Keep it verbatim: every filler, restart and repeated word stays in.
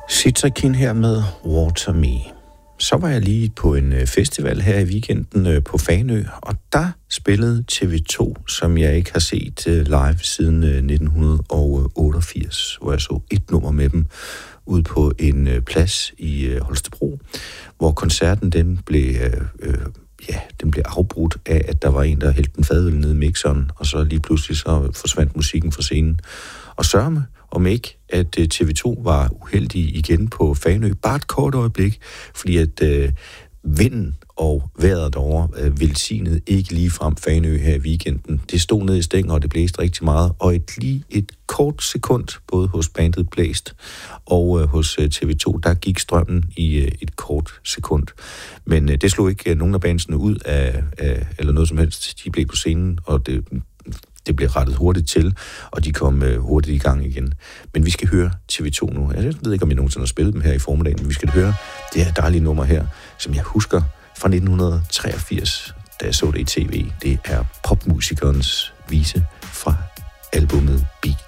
Citrakin her med Water Me. Så var jeg lige på en festival her i weekenden på Fanø, og der spillede T V to, som jeg ikke har set live siden nitten otteogfirs, hvor jeg så et nummer med dem ude på en plads i Holstebro, hvor koncerten den blev, øh, ja, den blev afbrudt af, at der var en, der hældte en fadøl ned i mixeren, og så lige pludselig så forsvandt musikken fra scenen. Og sørme om ikke, at T V to var uheldige igen på Fanø, bare et kort øjeblik, fordi at øh, vinden og vejret derovre øh, velsignede ikke lige frem Fanø her i weekenden. Det stod ned i stænger, og det blæste rigtig meget, og et lige et kort sekund, både hos bandet Blæst og øh, hos øh, T V to, der gik strømmen i øh, et kort sekund. Men øh, det slog ikke øh, nogen af bandsene ud af, af, eller noget som helst. De blev på scenen, og det... Det blev rettet hurtigt til, og de kom øh, hurtigt i gang igen. Men vi skal høre T V to nu. Jeg ved ikke, om jeg nogensinde har spillet dem her i formiddagen, men vi skal høre det her dejlige nummer her, som jeg husker fra nitten treogfirs, da jeg så det i tv. Det er popmusikernes vise fra albumet Beat.